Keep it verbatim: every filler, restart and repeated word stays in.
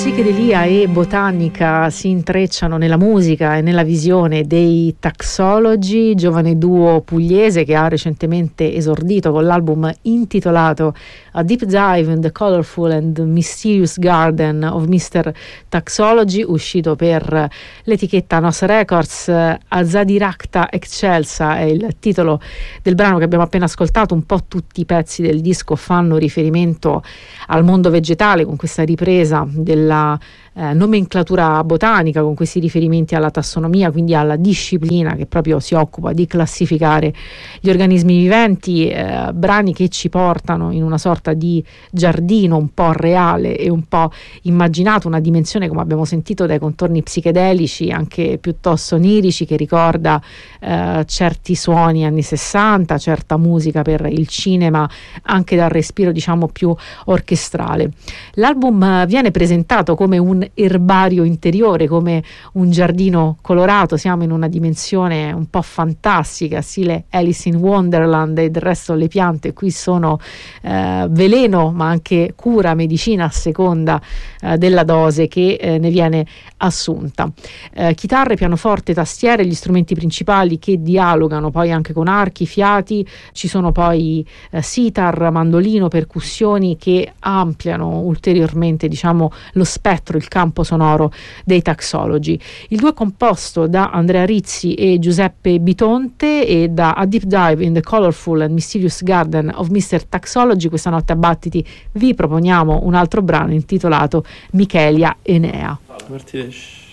Psichedelia e botanica si intrecciano nella musica e nella visione dei Taxology, giovane duo pugliese che ha recentemente esordito con l'album intitolato A Deep Dive in the Colorful and Mysterious Garden of mister Taxology, uscito per l'etichetta Nos Records. Azadirakta Excelsa è il titolo del brano che abbiamo appena ascoltato. Un po' tutti i pezzi del disco fanno riferimento al mondo vegetale, con questa ripresa della Eh, nomenclatura botanica, con questi riferimenti alla tassonomia, quindi alla disciplina che proprio si occupa di classificare gli organismi viventi, eh, brani che ci portano in una sorta di giardino un po' reale e un po' immaginato, una dimensione, come abbiamo sentito, dai contorni psichedelici anche piuttosto onirici, che ricorda eh, certi suoni anni sessanta, certa musica per il cinema, anche dal respiro diciamo più orchestrale. L'album eh, viene presentato come un erbario interiore, come un giardino colorato. Siamo in una dimensione un po' fantastica, stile Alice in Wonderland, e del resto le piante qui sono eh, veleno, ma anche cura, medicina a seconda eh, della dose che eh, ne viene assunta. Eh, chitarre, pianoforte, tastiere, gli strumenti principali che dialogano poi anche con archi, fiati. Ci sono poi eh, sitar, mandolino, percussioni che ampliano ulteriormente diciamo lo spettro, il campo sonoro dei Taxology. Il duo è composto da Andrea Rizzi e Giuseppe Bitonte, e da A Deep Dive in the Colorful and Mysterious Garden of mister Taxology questa notte a Battiti vi proponiamo un altro brano intitolato Michelia Enea. Martires.